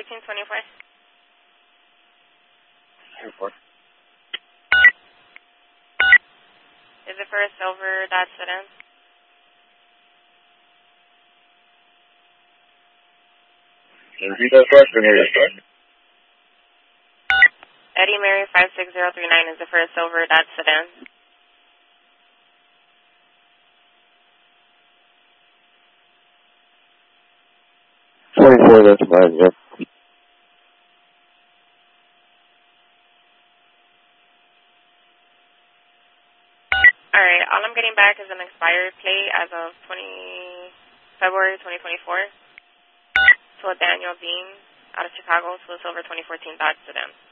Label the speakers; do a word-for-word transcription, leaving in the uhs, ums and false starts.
Speaker 1: eighteen twenty-four.
Speaker 2: twenty-four.
Speaker 1: Is it for a silver Dodge sedan?
Speaker 2: Can you repeat that question? Hear you, sir?
Speaker 1: Eddie Mary five six zero three nine, is it for a silver Dodge sedan?
Speaker 2: twenty-four, that's fine, yep.
Speaker 1: Alright, all I'm getting back is an expired plate as of twenty February twenty twenty-four. To a Daniel Bean out of Chicago, to a silver twenty fourteen Dodge sedan.